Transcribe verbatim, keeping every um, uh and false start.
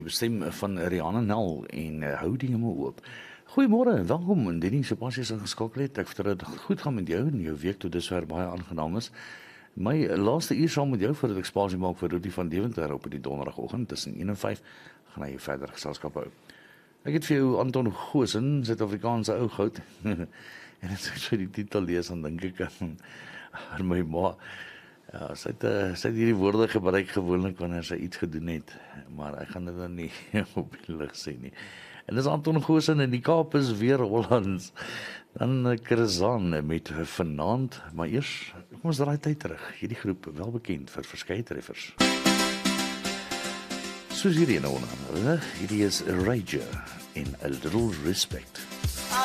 Stem van Rihanna Nel en uh, hou dinge maar oop. Goeiemôre, welkom in Denny se passies ingeskakel het. Ek vertrou dit goed gaan met jou en jou week tot dusver baie aangenaam is. My uh, laaste uur saam met jou voordat ek spasie maak vir Rudy van Deventer op die donderdagoggend tussen een en vyf gaan hy verder geselskap hou. Ek het vir jou Anton Goosen, Suid-Afrikaanse ou goud. En as ek so die titel lees dan dink ek aan, aan my ma. Ja, sy het, uh, sy het hierdie woorde gebruik gewoonlik wanneer sy iets gedoen het, maar ek gaan dit dan nie op die lig sê nie. En dis Anton Goosen en die Kaap is weer Hollands. Dan uh, Krizan met vanaand, maar eers, kom ons draai tyd terug. Hierdie groep wel bekend vir verskeie treffers. Soos hierdie nou onder, hierdie is Rager in A Little Respect.